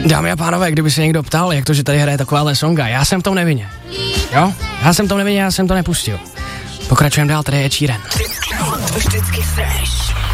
Dámy a pánové, kdyby se někdo ptal, jak to, že tady hraje takováhle songa, já jsem v tom nevinně. Jo? Já jsem v tom nevinně, já jsem to nepustil. Pokračujeme dál, tady je Ed Sheeran. Vždycky fresh.